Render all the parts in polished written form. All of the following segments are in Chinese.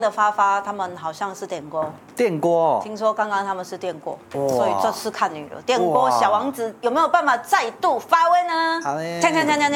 的发他们好像是点锅， 电锅， 听说刚刚他们是电锅，所以这次看你了。电锅小王子有没有办法再度发威呢？锵！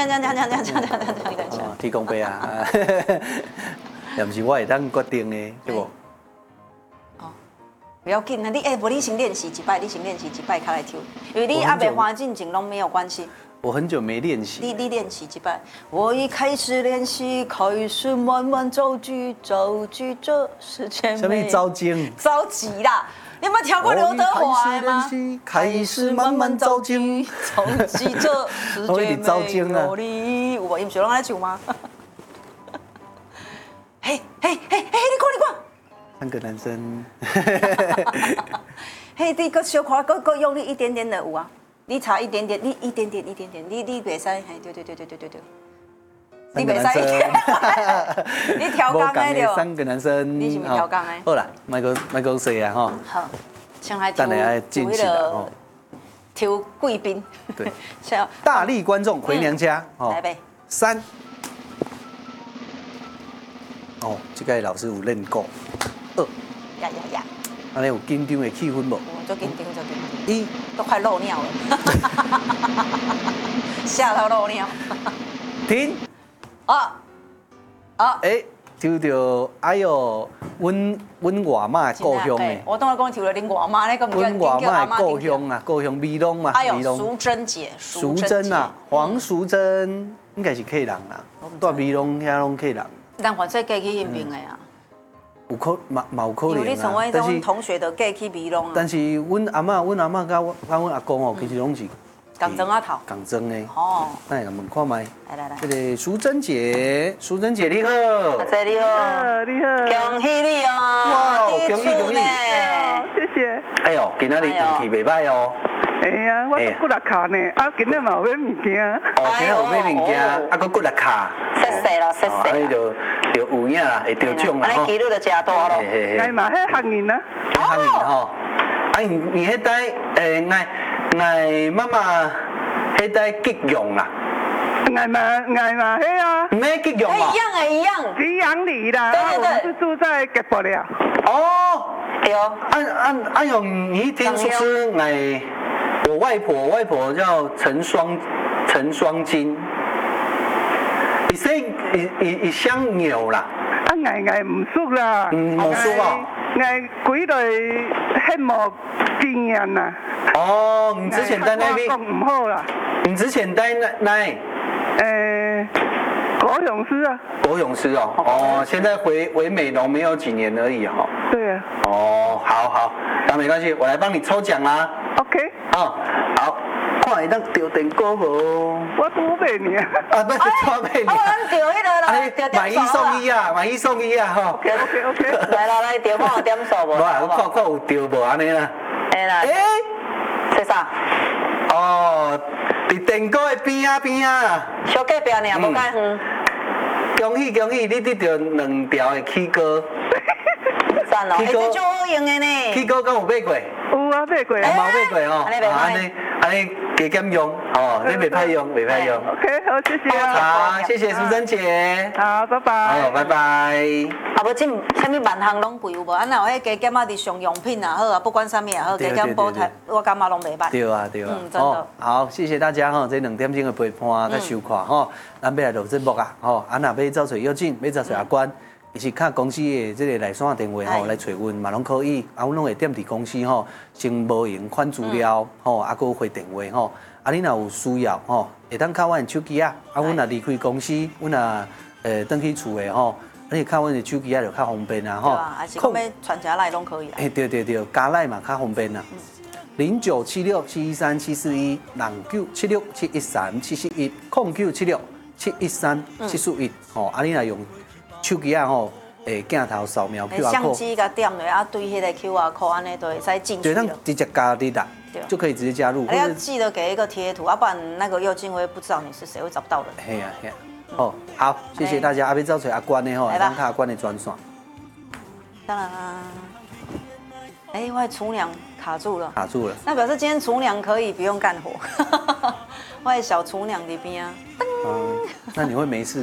提供杯啊，也不是我会当决定的，对不？ 哦，不要紧啊，你先练习几拜，你先练习几拜，开来跳，因为你阿北花进景拢没有关系。 我很久没练习。 你练习几拜？我一开始练习，开始慢慢着急，这世界什么着急？ 着急啦！你有没有跳过刘德华的吗？ 开始慢慢着急， 着急这世界没有你。有无？伊唔是拢安尼唱吗？嘿，你看。 三个男生。 嘿，你个小块，个用力一点点的有啊。你差一点点，你一点点，你袂使，嘿，对，你袂使，你调岗的了。 三个男生， 你是不是调岗的？ 好啦，麦克说啊哈。 好，先来等下进去了哦。 挑贵宾。 对。大力观众回娘家哦。 来呗。 3。哦，这个老师有练过。2。 呀。 安尼有紧张的气氛无？ 就紧张。 1。 都快漏尿了，吓到漏尿。 停。抽到哎呦，阮外妈的故乡的。 我当然讲抽到恁外妈那个。 阮外妈的故乡啊，故乡美浓嘛。 哎呦，淑珍姐。 淑珍啊，黄淑珍应该是客人啦，住美浓遐拢客人。 但反正嫁去迄边的啊。 有可能啊， 你成为阮同学的嫁去美浓啊。 但是阮阿嬷甲阮阿公哦，其实拢是港蒸啊头。 港蒸的。 哦。 那来问看卖。 来。 这个淑珍姐你好。 阿姐你好。恭喜你哦。 哇，恭喜！ 谢谢。 哎呦，今仔日运气袂歹哦。 哎呀，我骨力卡呢，今日嘛有买物件。 哦，今日有买物件，还骨力卡。 谢。 安尼就有影啦，会得奖啦吼。 安尼几率就真大咯。 哎嘛，迄行人啊。 行人吼。啊，你迄代爱妈妈迄代吉用啦。 爱嘛，迄啊。 唔免吉用啊。 一样。 吉阳里啦。 对。 我是住在吉伯了。 哦。 对哦。 按有你一天是不是爱？我外婆叫陈双金，伊乡牛啦。 啊，爱唔熟啦。 唔熟啊。 爱几类羡慕经验啦。 哦，你之前在那边。 唔好啦。 你之前在哪？ 国勇师啊。 国勇师哦。哦，现在回美浓没有几年而已哈。 对啊。 哦，好，那没关系，我来帮你抽奖啦。 OK。 好，看会当钓电锅无？ 我拄买呢。 啊，不是拄买呢。 我钓迄个啦， 买一送一啊，吼。 OK。 来，钓看有点数无？ 我看有钓无安尼啦。 是啥？ 哦，伫电锅的边啊。 小隔壁呢，无介远。 恭喜，你得到2条的起锅。 赞哦，这就好用的呢。 起锅敢有买过？ 有啊，买过。 冇买过哦。安尼加减用哦，你袂歹用。 OK， 好，谢谢啊。 好，谢谢淑珍姐。 好，拜拜。 好，拜拜。 啊，无啥物万项拢贵有无？啊，若有迄加减啊，日常用品也好啊，不管啥物也好，加减补贴，我感觉拢袂歹。 对啊。 真的。 好，谢谢大家哈，这2点钟的陪伴甲收看哈，咱要来录节目啊，吼，若要找找药进，要找找阿关。伊是较公司的这个来线电话吼，来找阮嘛拢可以，阮拢会踮伫公司吼，先无闲款资料吼，搁回电话吼，你若有需要吼，会当靠阮手机啊，阮若离开公司，阮若转去厝的吼，你靠阮的手机就较方便啊吼。 对啊，还是讲要传家来拢可以啦。 对，加赖嘛较方便啦。0976713741，0976713741，0976717141，吼，你若用手机啊吼，镜头扫描 QR code， 相机甲点落啊，对迄个 QR code 安尼就会使进去了。 对，咱直接加你啦，就可以直接加入。 你要记得给一个贴图，要不然那个右进会不知道你是谁，会找不到人。 嘿啊。哦，好，谢谢大家。阿要找找阿关的吼，来看阿关的专线。 当然啦。我的厨娘卡住了。那表示今天厨娘可以不用干活。我的小厨娘在边啊。 那你会没事